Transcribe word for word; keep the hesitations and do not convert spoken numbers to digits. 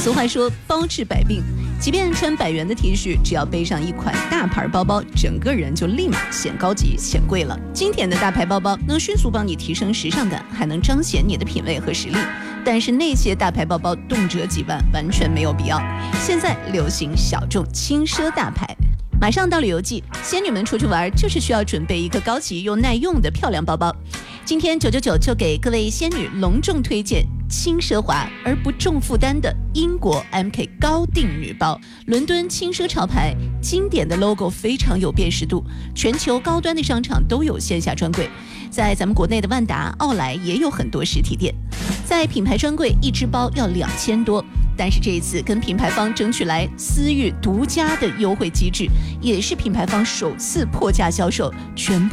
俗话说包治百病，即便穿百元的 T 恤，只要背上一款大牌包包，整个人就立马显高级显贵了。经典的大牌包包能迅速帮你提升时尚感，还能彰显你的品味和实力。但是那些大牌包包动辄几万，完全没有必要。现在流行小众轻奢大牌。马上到旅游季，仙女们出去玩就是需要准备一个高级又耐用的漂亮包包。今天九九九就给各位仙女隆重推荐轻奢华而不重负担的英国 M K 高定女包。伦敦轻奢潮牌，经典的 logo 非常有辨识度，全球高端的商场都有线下专柜，在咱们国内的万达、奥莱也有很多实体店。在品牌专柜一只包要两千多，但是这一次跟品牌方争取来私域独家的优惠机制，也是品牌方首次破价销售，全部